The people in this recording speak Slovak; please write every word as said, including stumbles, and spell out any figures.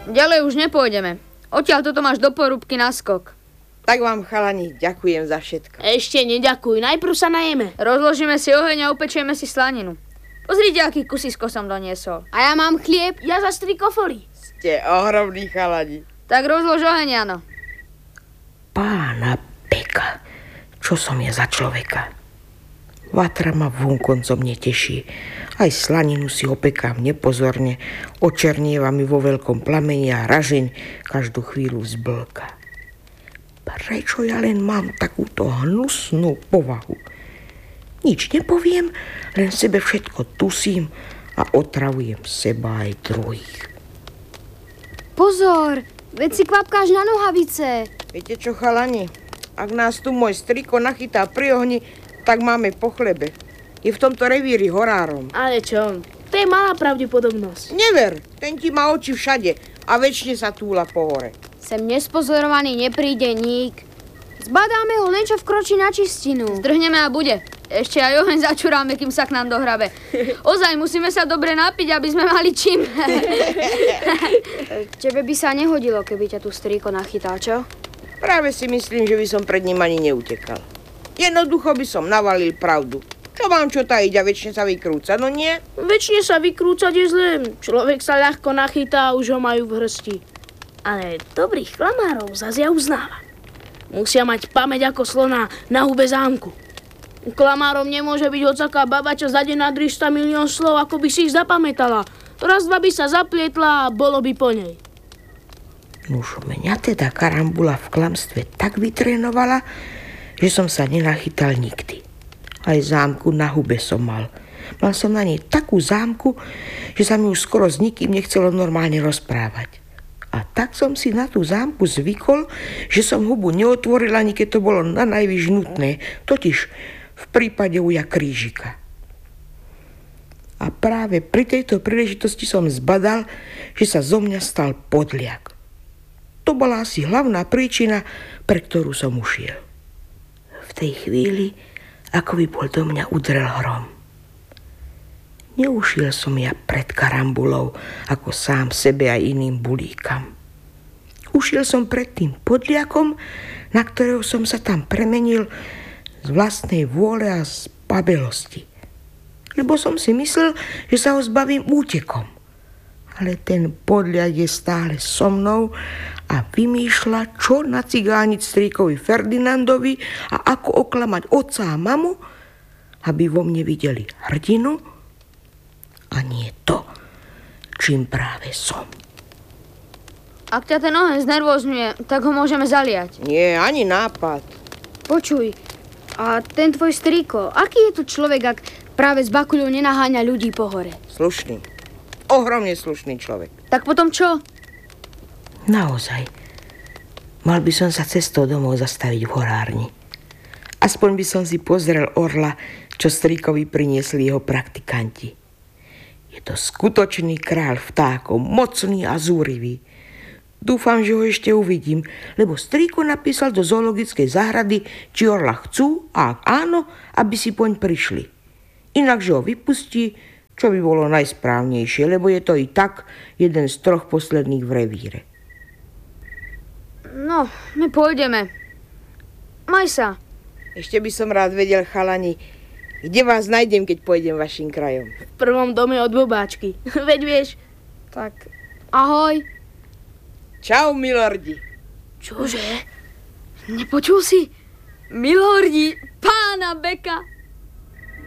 Ďalej už nepôjdeme. Odtiaľ toto máš do porúbky na skok. Tak vám, chalani, ďakujem za všetko. Ešte neďakuj, najprv sa najeme. Rozložíme si oheň a upečieme si slaninu. Pozrite, aký kusisko som doniesol. A ja mám chlieb, ja za tri kofory. Ste ohromní chalani. Tak rozlož oheň, Jano. Pána Beka, čo som je za človeka? Vatra ma vonkoncom neteší. Aj slaninu si opekám nepozorne, očernieva mi vo veľkom plameni a ražeň každú chvíľu vzblka. Prečo ja len mám takúto hnusnú povahu? Nič nepoviem, len sebe všetko tusím a otravujem seba aj druhých. Pozor, veď si kvapkáš na nohavice. Viete čo, chalani? Ak nás tu môj striko nachytá pri ohni, tak máme po chlebe. Je v tomto revíri horárom. Ale čo? To je malá pravdepodobnosť. Never, ten ti má oči všade a väčšine sa túla po hore. Sem nespozorovaný nepríde ník. Zbadáme ho, len čo vkročí na čistinu. Zdrhneme a bude. Ešte aj oheň začuráme, kým sa k nám dohrabe. Ozaj, musíme sa dobre napiť, aby sme mali čím. Tebe by sa nehodilo, keby ťa tu strýko nachytal, čo? Práve si myslím, že by som pred ním ani neutekal. Jednoducho by som navalil pravdu. Čo mám čo tajiť a väčšine sa vykrúca, no nie? Väčšine sa vykrúcať je zlé. Človek sa ľahko nachytá a už ho majú v hrsti. Ale dobrých klamárov zase ja uznávam. Musia mať pamäť ako slona na hube zámku. Klamárom nemôže byť hocaká baba, čo za deň nadrižta milión slov, ako by si ich zapamätala. Raz, dva by sa zaplietla a bolo by po nej. Nuž mňa teda karambula v klamstve tak vytrénovala, že som sa nenachytal nikdy. Aj zámku na hube som mal. Mal som na nej takú zámku, že sa mi už skoro s nikým nechcelo normálne rozprávať. A tak som si na tú zámku zvykol, že som hubu neotvoril, ani keď to bolo na najvyš nutné, totiž v prípade uja krížika. A práve pri tejto príležitosti som zbadal, že sa zo mňa stal podliak. To bola asi hlavná príčina, pre ktorú som ušiel. V tej chvíli, ako by bol do mňa udrel hrom. Neušiel som ja pred karambulou, ako sám sebe a iným bulíkam. Ušiel som pred tým podliakom, na ktorého som sa tam premenil z vlastnej vôle a z babelosti. Lebo som si myslel, že sa ho zbavím útekom. Ale ten podliak je stále so mnou a vymýšľa, čo nacigániť strýkovi Ferdinandovi a ako oklamať otca a mamu, aby vo mne videli hrdinu a nie to, čím práve som. Ak ťa ten oheň znervózňuje, tak ho môžeme zaliať. Nie, ani nápad. Počuj, a ten tvoj strýko, aký je to človek, ak práve s bakuľou nenaháňa ľudí po hore? Slušný. Ohromne slušný človek. Tak potom čo? Naozaj. Mal by som sa cestou domov zastaviť v horárni. Aspoň by som si pozrel orla, čo strýkovi priniesli jeho praktikanti. Je to skutočný kráľ vtákov, mocný a zúrivý. Dúfam, že ho ešte uvidím, lebo strýko napísal do zoologickej záhrady, či orla chcú a ak áno, aby si poň prišli. Inakže ho vypustí, čo by bolo najsprávnejšie, lebo je to i tak jeden z troch posledných v revíre. No, my pôjdeme. Maj sa. Ešte by som rád vedel, chalani, kde vás nájdem, keď pôjdem vašim krajom. V prvom dome od bobáčky. Veď vieš. Tak, ahoj. Čau, milordi. Čože? Nepočul si? Milordi, pána Beka.